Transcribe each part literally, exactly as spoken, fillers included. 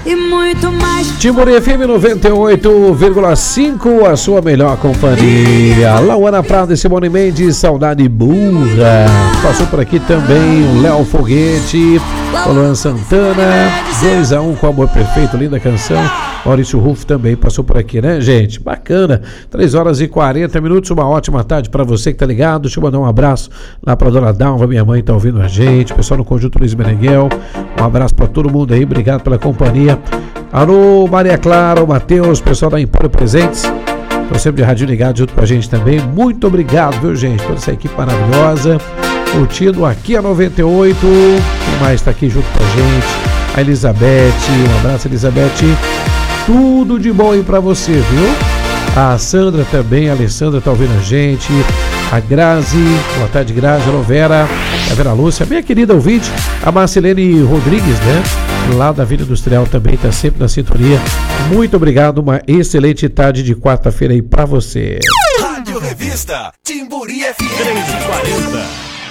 e muito mais. Timburi F M noventa e oito vírgula cinco, a sua melhor companhia. Lauana Prado e Simone Mendes, Saudade Burra. Passou por aqui também o Léo Foguete, o Luan Santana, dois a um com Amor Perfeito, linda canção. Maurício Rufo também passou por aqui, né, gente? Bacana. três horas e quarenta minutos, uma ótima tarde para você que tá ligado. Deixa eu mandar um abraço lá pra Dona Dalva, minha mãe tá ouvindo a gente, pessoal no Conjunto Luiz Meneghel. Um abraço para todo mundo aí, obrigado pela companhia. Alô, Maria Clara, o Matheus, pessoal da Empório Presentes, estão sempre de rádio ligado junto com a gente também. Muito obrigado, viu, gente? Toda essa equipe maravilhosa, curtindo aqui a noventa e oito. Quem mais está aqui junto com a gente? A Elizabeth, um abraço, Elizabeth. Tudo de bom aí pra você, viu? A Sandra também, a Alessandra tá ouvindo a gente. A Grazi, boa tarde, Grazi, a Vera, a Vera Lúcia, minha querida ouvinte, a Marcelene Rodrigues, né? Lá da Vila Industrial também tá sempre na sintonia. Muito obrigado, uma excelente tarde de quarta-feira aí pra você. Rádio Revista Timburi F M três e quarenta.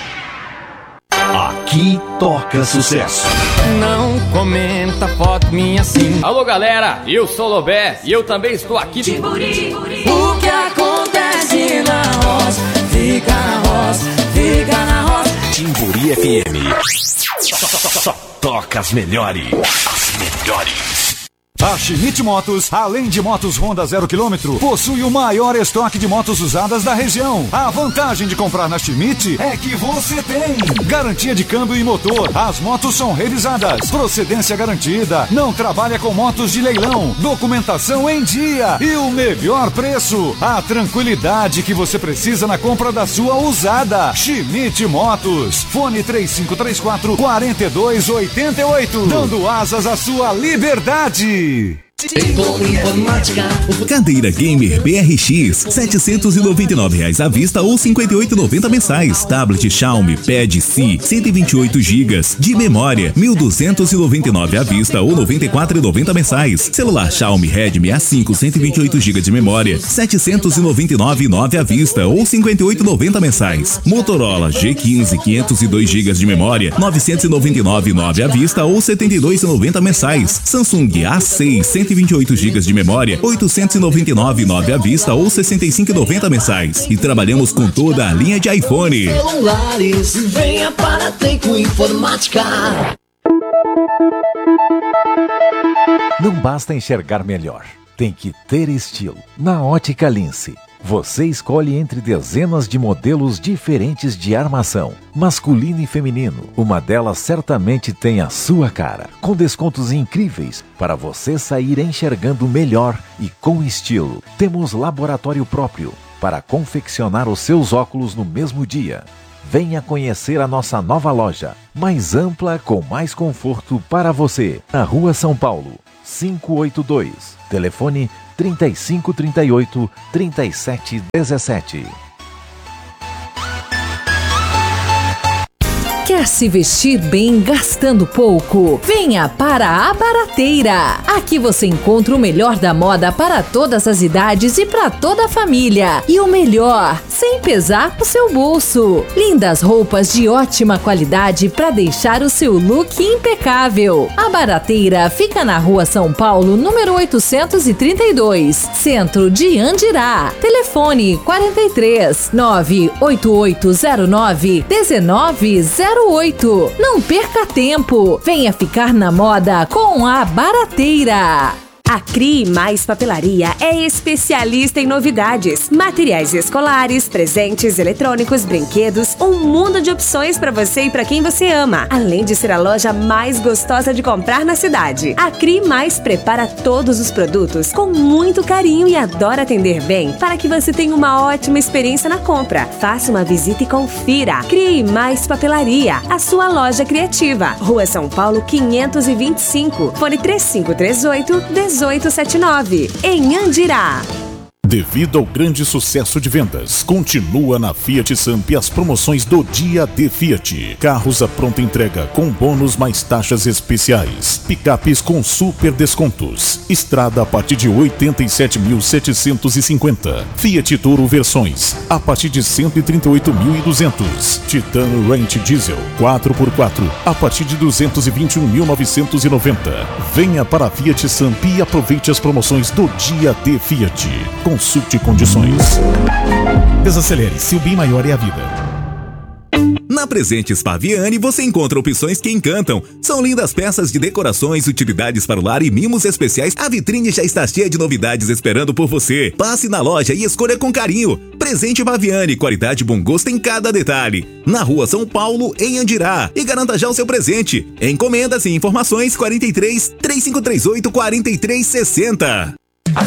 Aqui toca sucesso. Não comenta foto minha assim. Alô galera, eu sou o Lobé e eu também estou aqui. Timburi. O que acontece na roça, fica na roça, fica na roça. Timburi F M. Só, só, só toca as melhores. As melhores. A Schmidt Motos, além de motos Honda zero quilômetro, possui o maior estoque de motos usadas da região. A vantagem de comprar na Schmidt é que você tem garantia de câmbio e motor. As motos são revisadas, procedência garantida, não trabalha com motos de leilão, documentação em dia e o melhor preço. A tranquilidade que você precisa na compra da sua usada. Schmidt Motos. Fone três cinco três quatro, quatro dois oito oito. Dando asas à sua liberdade. Cadeira Gamer B R X, setecentos e noventa e nove reais à vista ou cinquenta e oito reais e noventa centavos mensais. Tablet Xiaomi Pad C, cento e vinte e oito gigas de memória, mil duzentos e noventa e nove reais à vista ou noventa e quatro reais e noventa centavos mensais. Celular Xiaomi Redmi A cinco, cento e vinte e oito gigas de memória, setecentos e noventa e nove reais e nove centavos à vista ou cinquenta e oito reais e noventa centavos mensais. Motorola G quinze, quinhentos e dois gigas de memória, novecentos e noventa e nove reais e nove centavos à vista ou setenta e dois reais e noventa centavos mensais. Samsung A seis, cento e vinte e oito gigas de memória, oitocentos e noventa e nove reais e nove centavos à vista ou sessenta e cinco reais e noventa centavos mensais. E trabalhamos com toda a linha de iPhone. Celulares, venha para Tecno Informática. Não basta enxergar melhor, tem que ter estilo. Na Ótica Lince, você escolhe entre dezenas de modelos diferentes de armação, masculino e feminino. Uma delas certamente tem a sua cara, com descontos incríveis para você sair enxergando melhor e com estilo. Temos laboratório próprio para confeccionar os seus óculos no mesmo dia. Venha conhecer a nossa nova loja, mais ampla, com mais conforto para você. Na Rua São Paulo, quinhentos e oitenta e dois. Telefone trinta e cinco, trinta e oito, trinta e sete, dezessete. Quer se vestir bem gastando pouco? Venha para a Barateira. Aqui você encontra o melhor da moda para todas as idades e para toda a família. E o melhor, sem pesar o seu bolso. Lindas roupas de ótima qualidade para deixar o seu look impecável. A Barateira fica na Rua São Paulo, número oitocentos e trinta e dois, centro de Andirá. Telefone quarenta e três, nove oito oito zero nove, um nove zero oito. Não perca tempo. Venha ficar na moda com a Barateira. A Cri Mais Papelaria é especialista em novidades, materiais escolares, presentes, eletrônicos, brinquedos, um mundo de opções para você e para quem você ama, além de ser a loja mais gostosa de comprar na cidade. A Cri Mais prepara todos os produtos com muito carinho e adora atender bem para que você tenha uma ótima experiência na compra. Faça uma visita e confira. Cri Mais Papelaria, a sua loja criativa. Rua São Paulo quinhentos e vinte e cinco, fone três cinco três oito, dezoito setenta e nove, em Andirá. Devido ao grande sucesso de vendas, continua na Fiat Samp as promoções do Dia D Fiat. Carros à pronta entrega com bônus mais taxas especiais. Picapes com super descontos. Estrada a partir de oitenta e sete mil setecentos e cinquenta. Fiat Toro versões a partir de cento e trinta e oito mil e duzentos. Titan Range Diesel quatro por quatro a partir de duzentos e vinte e um mil novecentos e noventa. Venha para a Fiat Samp e aproveite as promoções do Dia D Fiat. Consulte condições. Desacelere, se o bem maior é a vida. Na Presentes Paviani você encontra opções que encantam. São lindas peças de decorações, utilidades para o lar e mimos especiais. A vitrine já está cheia de novidades esperando por você. Passe na loja e escolha com carinho. Presente Paviani, qualidade e bom gosto em cada detalhe. Na Rua São Paulo, em Andirá. E garanta já o seu presente. Encomendas e informações quarenta e três, três cinco três oito, quarenta e três sessenta.